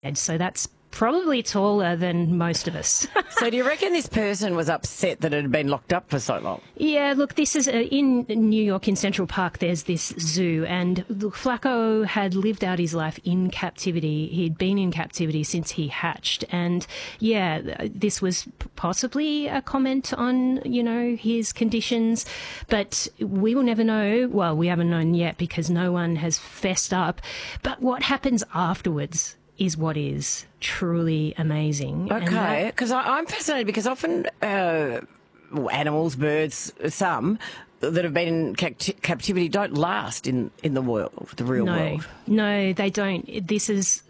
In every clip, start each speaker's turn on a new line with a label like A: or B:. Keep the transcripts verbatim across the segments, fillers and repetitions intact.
A: And so that's probably taller than most of us.
B: So do you reckon this person was upset that it had been locked up for so long?
A: Yeah, look, this is a, in New York, in Central Park, there's this zoo, and look, Flacco had lived out his life in captivity. He'd been in captivity since he hatched. And yeah, this was possibly a comment on, you know, his conditions, but we will never know. Well, we haven't known yet because no one has fessed up. But what happens afterwards is what is truly amazing.
B: Okay, because I'm fascinated because often uh, animals, birds, some that have been in capt- captivity don't last in, in the world, the real
A: no,
B: world.
A: No, they don't. This is,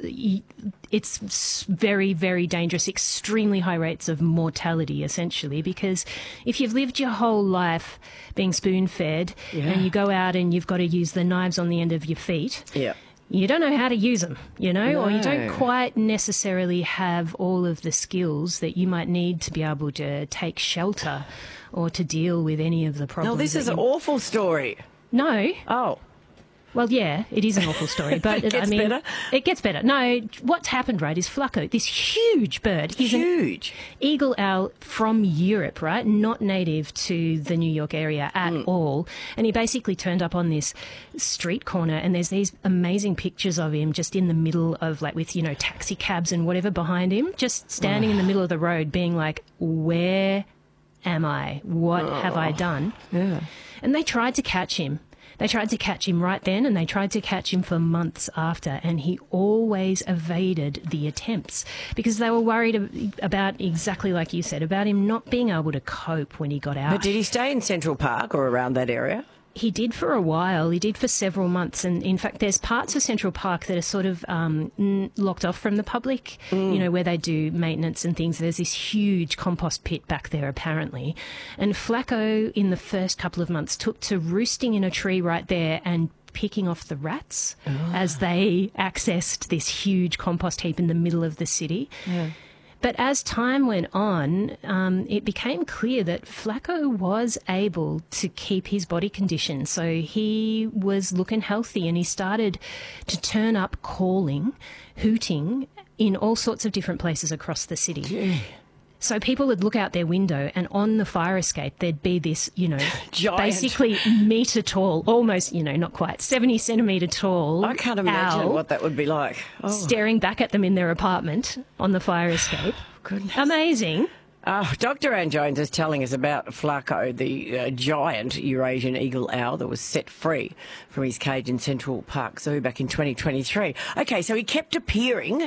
A: it's very, very dangerous, extremely high rates of mortality, essentially, because if you've lived your whole life being spoon-fed yeah. and you go out and you've got to use the knives on the end of your feet,
B: yeah.
A: you don't know how to use them, you know,
B: no.
A: or you don't quite necessarily have all of the skills that you might need to be able to take shelter or to deal with any of the problems.
B: No, this is
A: you...
B: an awful story.
A: No.
B: Oh.
A: Well, yeah, it is an awful story, but
B: it gets
A: I mean,
B: better.
A: It gets better. No, what's happened, right, is Flacco, this huge bird, he's
B: huge
A: an eagle owl from Europe, right, not native to the New York area at mm. all, and he basically turned up on this street corner, and there's these amazing pictures of him just in the middle of, like, with, you know, taxi cabs and whatever behind him, just standing oh. in the middle of the road, being like, where am I? What oh. have I done?
B: Yeah.
A: And they tried to catch him. They tried to catch him right then, and they tried to catch him for months after, and he always evaded the attempts because they were worried about, exactly like you said, about him not being able to cope when he got out.
B: But did he stay in Central Park or around that area?
A: He did for a while. He did for several months. And in fact, there's parts of Central Park that are sort of um, locked off from the public, mm. you know, where they do maintenance and things. There's this huge compost pit back there, apparently. And Flacco, in the first couple of months, took to roosting in a tree right there and picking off the rats oh. as they accessed this huge compost heap in the middle of the city.
B: Yeah.
A: But as time went on, um, it became clear that Flacco was able to keep his body condition. So he was looking healthy, and he started to turn up calling, hooting in all sorts of different places across the city.
B: Gee.
A: So people would look out their window, and on the fire escape, there'd be this, you know,
B: giant,
A: basically metre tall, almost, you know, not quite, seventy centimetre tall.
B: I can't imagine
A: owl
B: what that would be like.
A: Oh. Staring back at them in their apartment on the fire escape.
B: Goodness.
A: Amazing.
B: Uh, Doctor Anne Jones is telling us about Flacco, the uh, giant Eurasian eagle owl that was set free from his cage in Central Park Zoo back in twenty twenty-three. Okay, so he kept appearing.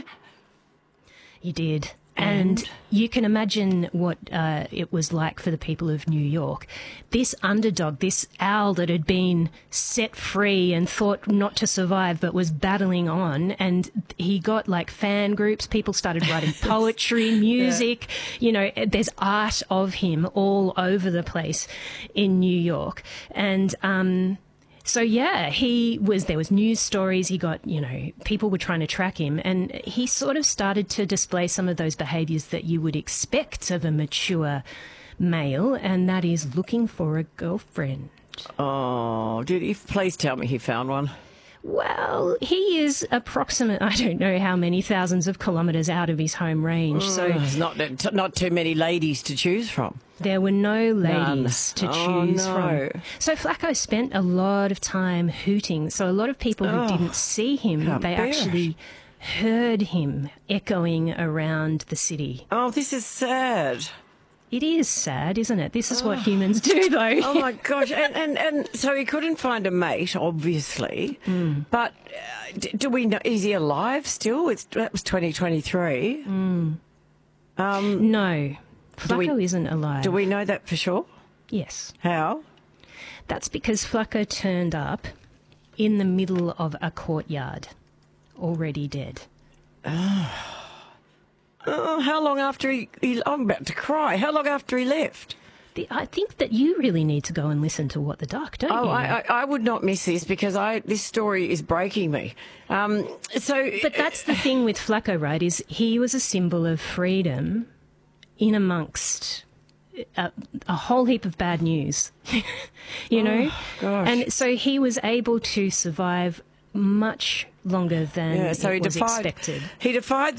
A: He did. And, and you can imagine what uh, it was like for the people of New York. This underdog, this owl that had been set free and thought not to survive but was battling on, and he got like fan groups, people started writing poetry, music, yeah. you know, there's art of him all over the place in New York. And um So, yeah, he was, there was news stories, he got, you know, people were trying to track him, and he sort of started to display some of those behaviours that you would expect of a mature male, and that is looking for a girlfriend.
B: Oh, did he, please tell me he found one.
A: Well, he is approximate, I don't know how many thousands of kilometres out of his home range.
B: Mm,
A: so
B: there's not, not too many ladies to choose from.
A: There were no ladies
B: None.
A: to
B: oh,
A: choose
B: no.
A: from. So Flacco spent a lot of time hooting. So a lot of people who
B: oh,
A: didn't see him, they actually heard him echoing around the city.
B: Oh, this is sad.
A: It is sad, isn't it? This is oh. what humans do, though.
B: Oh, my gosh. And, and, and so he couldn't find a mate, obviously.
A: Mm.
B: But uh, do we know, is he alive still? It's, that was twenty twenty-three.
A: Mm.
B: Um,
A: no. Flacco
B: we,
A: isn't alive.
B: Do we know that for sure?
A: Yes.
B: How?
A: That's because Flacco turned up in the middle of a courtyard, already dead.
B: Oh. Oh, how long after he, he... I'm about to cry. How long after he left?
A: The, I think that you really need to go and listen to What the Duck, don't
B: oh,
A: you?
B: I, I, I would not miss this because I this story is breaking me. Um, so,
A: But that's the thing with Flacco, right, is he was a symbol of freedom in amongst a, a whole heap of bad news, you know?
B: Oh, gosh.
A: And so he was able to survive much longer than
B: yeah, so
A: it
B: he
A: was
B: defied,
A: expected.
B: He defied